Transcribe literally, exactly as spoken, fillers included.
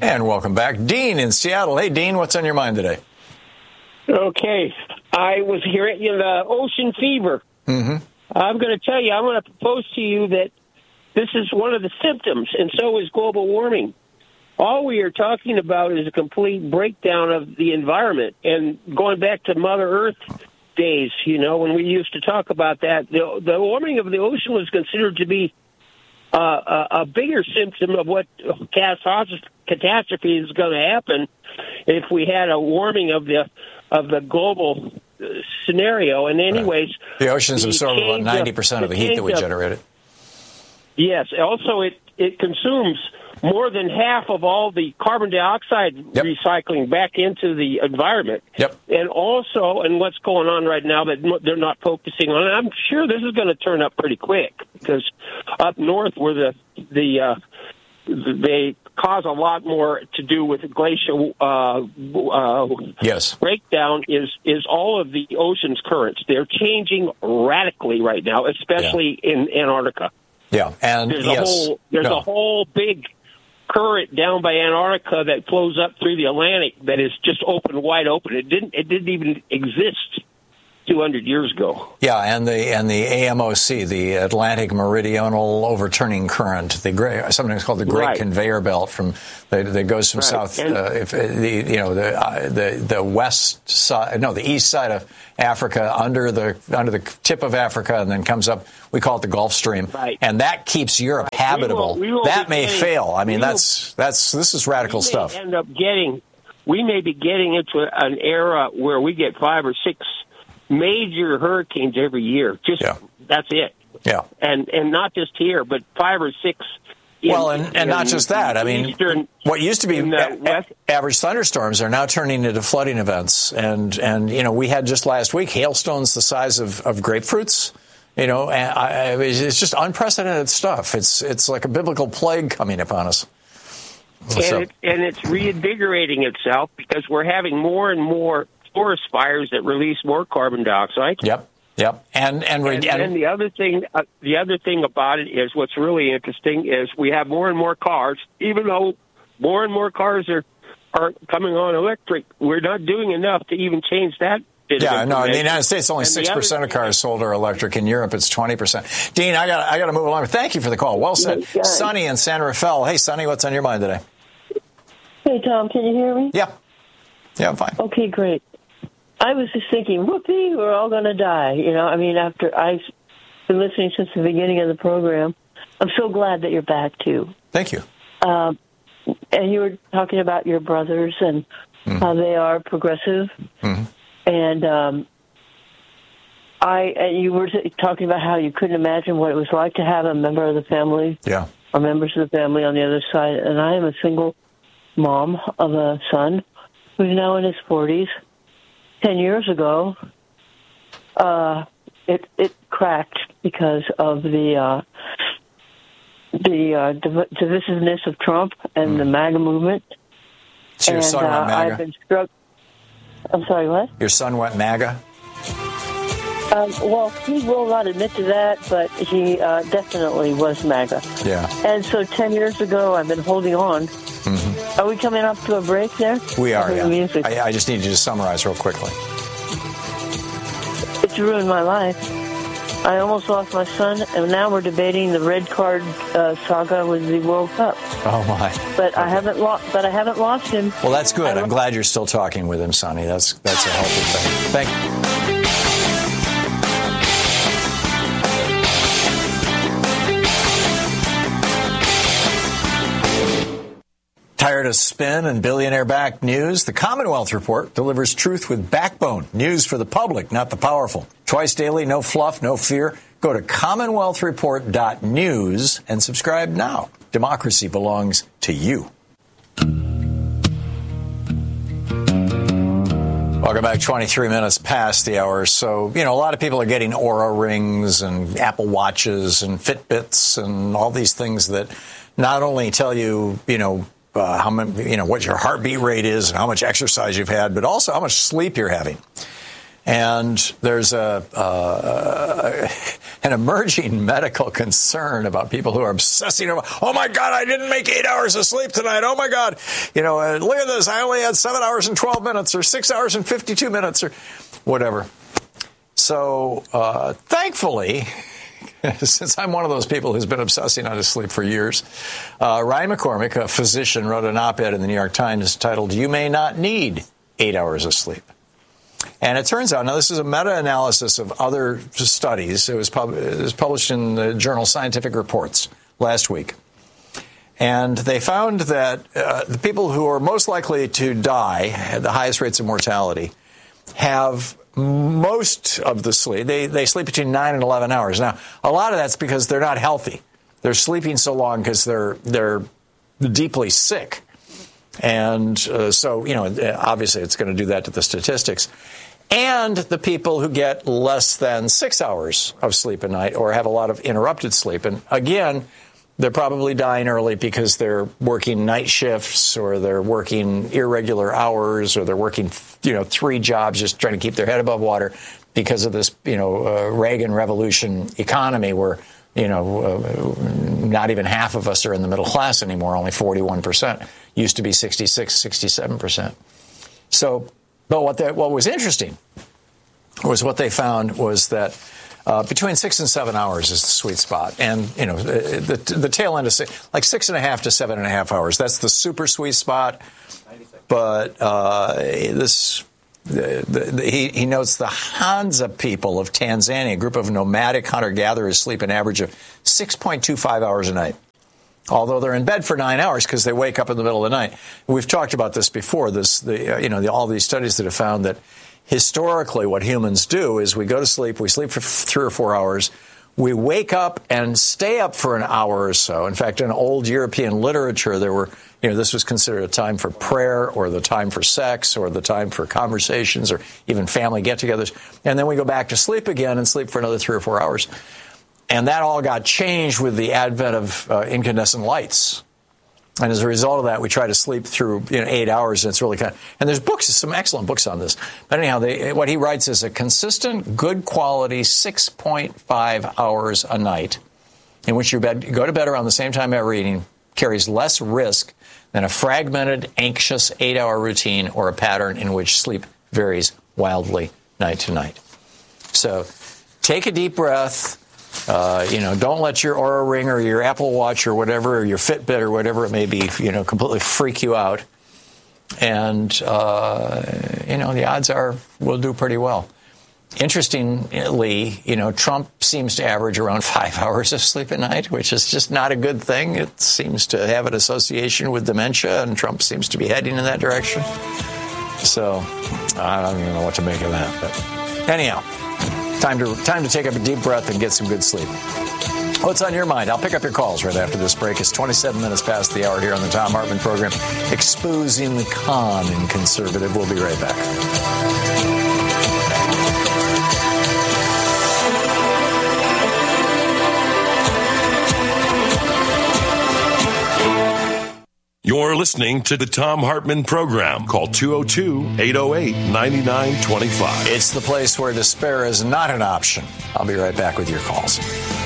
And welcome back. Dean in Seattle. Hey, Dean, what's on your mind today? Okay. I was hearing you know, the ocean fever. Mm-hmm. I'm going to tell you, I'm going to propose to you that this is one of the symptoms, and so is global warming. All we are talking about is a complete breakdown of the environment. And going back to Mother Earth days, you know, when we used to talk about that, the, the warming of the ocean was considered to be uh, a, a bigger symptom of what catastrophe is going to happen if we had a warming of the of the global scenario. And anyways, right. The oceans absorb about ninety percent of the heat that we generated. Yes. Also, it, it consumes more than half of all the carbon dioxide yep. recycling back into the environment. Yep. And also, and what's going on right now that they're not focusing on, and I'm sure this is going to turn up pretty quick, because up north where the, the uh, they cause a lot more to do with glacial uh, uh, yes. breakdown is, is all of the ocean's currents. They're changing radically right now, especially yeah. in Antarctica. Yeah, and there's yes. a whole there's no. a whole big current down by Antarctica that flows up through the Atlantic that is just open, wide open. It didn't it didn't even exist two hundred years ago. Yeah, and the and the A M O C, the Atlantic Meridional Overturning Current, the great, sometimes called the Great right. Conveyor Belt, from that, that goes from right. south, and, uh, if the you know the uh, the the west side, no, the east side of Africa, under the under the tip of Africa, and then comes up. We call it the Gulf Stream, right. and that keeps Europe right. habitable. We will, we will that may getting, fail. I mean, that's will, that's this is radical we may stuff. End up getting, we may be getting into an era where we get five or six major hurricanes every year. Just yeah. that's it. Yeah, and and not just here, but five or six. In, well, and, and in, not just that. I mean, Eastern, what used to be a, west, average thunderstorms are now turning into flooding events. And, and you know, we had just last week hailstones the size of, of grapefruits. You know, and I, it's just unprecedented stuff. It's it's like a biblical plague coming upon us. And, So. it, and it's reinvigorating itself because we're having more and more forest fires that release more carbon dioxide. Yep. Yep, and and, and, and, and the other thing, uh, the other thing about it is what's really interesting is we have more and more cars. Even though more and more cars are are coming on electric, we're not doing enough to even change that. Yeah, no. In the United States, only six percent of cars thing, sold are electric. In Europe, it's twenty percent. Dean, I got I got to move along. Thank you for the call. Well said, Sonny in San Rafael. Hey, Sonny, what's on your mind today? Hey, Tom, can you hear me? Yeah, yeah, I'm fine. Okay, great. I was just thinking, whoopee, we're all going to die. You know, I mean, after I've been listening since the beginning of the program, I'm so glad that you're back, too. Thank you. Um, and you were talking about your brothers and mm-hmm. how they are progressive. Mm-hmm. And um, I, and you were talking about how you couldn't imagine what it was like to have a member of the family yeah. or members of the family on the other side. And I am a single mom of a son who's now in his forties. Ten years ago, uh, it it cracked because of the uh, the uh, div- divisiveness of Trump and mm. the MAGA movement. So your and, son uh, went MAGA? I've been struck. I'm sorry, what? Your son went MAGA? Um, well, he will not admit to that, but he uh, definitely was MAGA. Yeah. And so ten years ago, I've been holding on. Mm-hmm. Are we coming up to a break there? We are, yeah. I, I just need you to summarize real quickly. It's ruined my life. I almost lost my son, and now we're debating the red card uh, saga with the World Cup. Oh my! But okay. I haven't lost. But I haven't lost him. Well, that's good. I'm glad you're still talking with him, Sonny. That's that's a healthy thing. Thank you. Tired of spin and billionaire-backed news? The Commonwealth Report delivers truth with backbone. News for the public, not the powerful. Twice daily, no fluff, no fear. Go to commonwealth report dot news and subscribe now. Democracy belongs to you. Welcome back. twenty-three minutes past the hour. So, you know, a lot of people are getting Oura rings and Apple Watches and Fitbits and all these things that not only tell you, you know, Uh, how many, you know, what your heartbeat rate is and how much exercise you've had, but also how much sleep you're having. And there's a, uh, an emerging medical concern about people who are obsessing over, oh, my God, I didn't make eight hours of sleep tonight. Oh, my God. You know, uh, look at this. I only had seven hours and twelve minutes or six hours and fifty-two minutes or whatever. So uh, thankfully, since I'm one of those people who's been obsessing on his sleep for years, uh, Ryan McCormick, a physician, wrote an op-ed in the New York Times titled, "You May Not Need Eight Hours of Sleep." And it turns out, now this is a meta-analysis of other studies. It was, pub- it was published in the journal Scientific Reports last week. And they found that uh, the people who are most likely to die at the highest rates of mortality have most of the sleep. They, they sleep between nine and eleven hours. Now, a lot of that's because they're not healthy. They're sleeping so long because they're, they're deeply sick. And uh, so, you know, obviously it's going to do that to the statistics. And the people who get less than six hours of sleep a night or have a lot of interrupted sleep. And again, they're probably dying early because they're working night shifts or they're working irregular hours or they're working, you know, three jobs just trying to keep their head above water because of this, you know, uh, Reagan Revolution economy where, you know, uh, not even half of us are in the middle class anymore, only forty-one percent. Used to be sixty-six, sixty-seven percent. So, but what, the, what was interesting was what they found was that uh, between six and seven hours is the sweet spot. And, you know, the, the tail end of six, like six and a half to seven and a half hours. That's the super sweet spot. But uh, this... The, the, the, he, he notes the Hadza people of Tanzania, a group of nomadic hunter-gatherers, sleep an average of six point two five hours a night, although they're in bed for nine hours because they wake up in the middle of the night. We've talked about this before. This, the, uh, you know, the, all these studies that have found that historically what humans do is we go to sleep, we sleep for three or four hours, we wake up and stay up for an hour or so. In fact, in old European literature, there were, you know, this was considered a time for prayer or the time for sex or the time for conversations or even family get-togethers. And then we go back to sleep again and sleep for another three or four hours. And that all got changed with the advent of uh, incandescent lights. And as a result of that, we try to sleep through, you know, eight hours, and it's really kind of, and there's books, some excellent books on this. But anyhow, they, what he writes is a consistent, good quality six point five hours a night in which you bed, go to bed around the same time every evening carries less risk than a fragmented, anxious eight-hour routine or a pattern in which sleep varies wildly night to night. So take a deep breath. Uh, you know, don't let your Oura Ring or your Apple Watch or whatever, or your Fitbit or whatever it may be, you know, completely freak you out. And, uh, you know, the odds are we'll do pretty well. Interestingly, you know, Trump seems to average around five hours of sleep a night, which is just not a good thing. It seems to have an association with dementia, and Trump seems to be heading in that direction. So I don't even know what to make of that. But anyhow, time to time to take up a deep breath and get some good sleep. What's on your mind? I'll pick up your calls right after this break. It's twenty-seven minutes past the hour here on the Thom Hartmann program, exposing the con in conservative. We'll be right back. You're listening to the Thom Hartmann program. Call two oh two, eight oh eight, nine nine two five. It's the place where despair is not an option. I'll be right back with your calls.